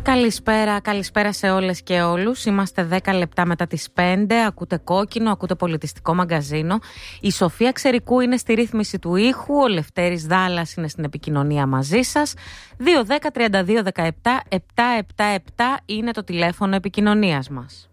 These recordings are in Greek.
Καλησπέρα σε όλες και όλους. Είμαστε 10 λεπτά μετά τις 5. Ακούτε Κόκκινο, ακούτε Πολιτιστικό Μαγκαζίνο. Η Σοφία Ξερικού είναι στη ρύθμιση του ήχου. Ο Λευτέρης Δάλλας είναι στην επικοινωνία μαζί σας. 210-32-17-777 είναι το τηλέφωνο επικοινωνίας μας.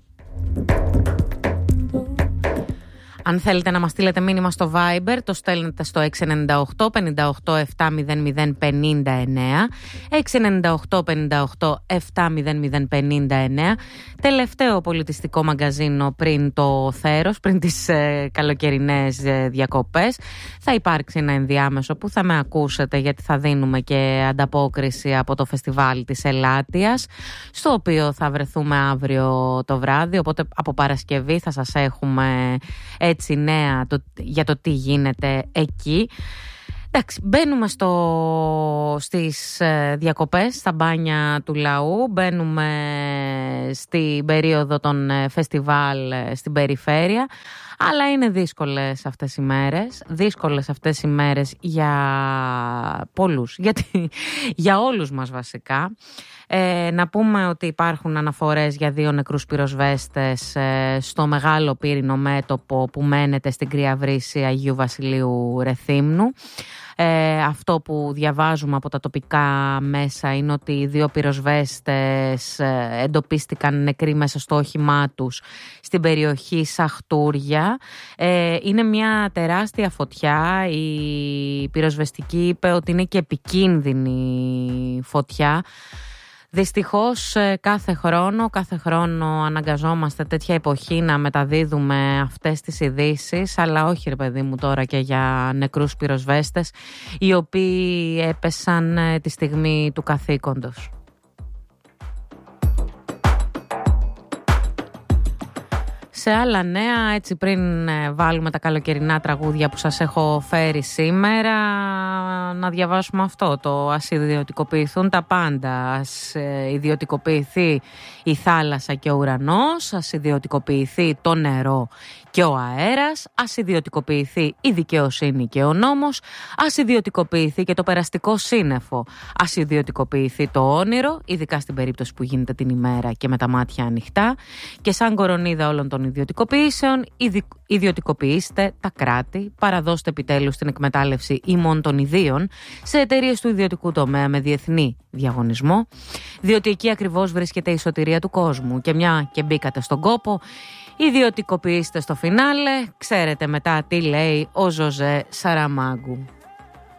Αν θέλετε να μας στείλετε μήνυμα στο Viber, το στέλνετε στο 698 58 700 59, 698 58 700 59. Τελευταίο πολιτιστικό μαγκαζίνο πριν το θέρος, πριν τις καλοκαιρινές διακοπές. Θα υπάρξει ένα ενδιάμεσο που θα με ακούσετε, γιατί θα δίνουμε και ανταπόκριση από το φεστιβάλ της Ελάττιας, στο οποίο θα βρεθούμε αύριο το βράδυ, οπότε από Παρασκευή θα σας έχουμε έτσι νέα για το τι γίνεται εκεί. Εντάξει, μπαίνουμε στις διακοπές, στα μπάνια του λαού, μπαίνουμε στην περίοδο των φεστιβάλ στην περιφέρεια, αλλά είναι δύσκολες αυτές οι μέρες για πολλούς, γιατί για όλους μας βασικά. Να πούμε ότι υπάρχουν αναφορές για 2 νεκρούς πυροσβέστες στο μεγάλο πύρινο μέτωπο που μένεται στην Κρυαβρύση Αγίου Βασιλείου Ρεθύμνου. Αυτό που διαβάζουμε από τα τοπικά μέσα είναι ότι οι 2 πυροσβέστες εντοπίστηκαν νεκροί μέσα στο όχημά τους στην περιοχή Σαχτούρια. Είναι μια τεράστια φωτιά. Η πυροσβεστική είπε ότι είναι και επικίνδυνη φωτιά. Δυστυχώς κάθε χρόνο αναγκαζόμαστε τέτοια εποχή να μεταδίδουμε αυτές τις ειδήσεις, αλλά όχι ρε παιδί μου τώρα και για νεκρούς πυροσβέστες οι οποίοι έπεσαν τη στιγμή του καθήκοντος. Σε άλλα νέα, έτσι πριν βάλουμε τα καλοκαιρινά τραγούδια που σας έχω φέρει σήμερα, να διαβάσουμε αυτό, το ας ιδιωτικοποιηθούν τα πάντα, ας ιδιωτικοποιηθεί η θάλασσα και ο ουρανός, ας ιδιωτικοποιηθεί το νερό και ο αέρας, ας ιδιωτικοποιηθεί η δικαιοσύνη και ο νόμος, ας ιδιωτικοποιηθεί και το περαστικό σύννεφο, ας ιδιωτικοποιηθεί το όνειρο, ειδικά στην περίπτωση που γίνεται την ημέρα και με τα μάτια ανοιχτά, και σαν κορονίδα όλων των ιδιωτικοποιήσεων, ιδιωτικοποιήστε τα κράτη, παραδώστε επιτέλους την εκμετάλλευση ημών των ιδίων σε εταιρείες του ιδιωτικού τομέα με διεθνή διαγωνισμό, διότι εκεί ακριβώς βρίσκεται η σωτηρία του κόσμου, και μια και μπήκατε στον κόπο, ιδιωτικοποιήστε στο φινάλε. Ξέρετε μετά τι λέει ο Ζωζέ Σαραμάγκου.